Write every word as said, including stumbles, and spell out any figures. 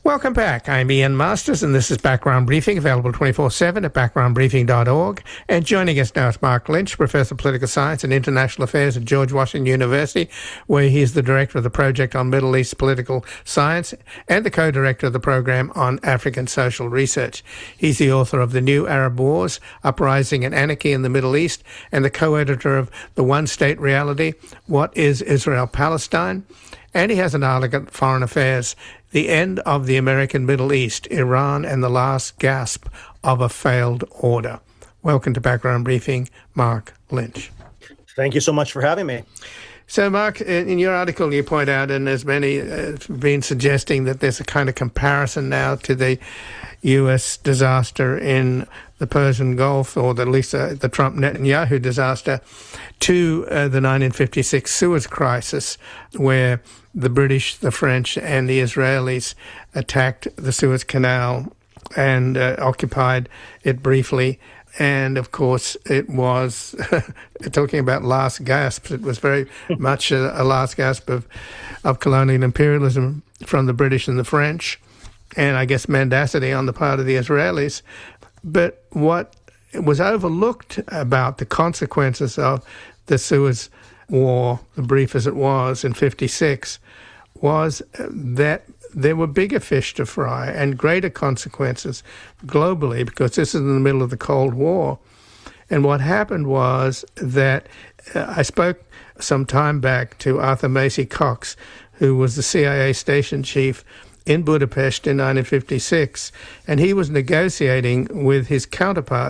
Welcome back. I'm Ian Masters, and this is Background Briefing, available twenty-four seven at background briefing dot org. And joining us now is Mark Lynch, Professor of Political Science and International Affairs at George Washington University, where he is the Director of the Project on Middle East Political Science and the Co-Director of the Program on African Social Research. He's the author of The New Arab Wars, Uprising and Anarchy in the Middle East, and the co-editor of The One-State Reality, What is Israel-Palestine? And he has an article at Foreign Affairs, The End of the American Middle East, Iran and the Last Gasp of a Failed Order. Welcome to Background Briefing, Mark Lynch. Thank you so much for having me. So, Mark, in your article you point out, and there's many uh, been suggesting that there's a kind of comparison now to the U S disaster in the Persian Gulf, or at least uh, the Trump-Netanyahu disaster, to uh, the nineteen fifty-six Suez Crisis, where the British, the French, and the Israelis attacked the Suez Canal and uh, occupied it briefly. And, of course, it was, talking about last gasps, it was very much a, a last gasp of, of colonial imperialism from the British and the French, and I guess mendacity on the part of the Israelis. But what was overlooked about the consequences of the Suez War, the brief as it was in fifty-six, was that there were bigger fish to fry and greater consequences globally, because this is in the middle of the Cold War. And what happened was that uh, I spoke some time back to Arthur Macy Cox, who was the C I A station chief in Budapest in nineteen fifty-six, and he was negotiating with his counterpart,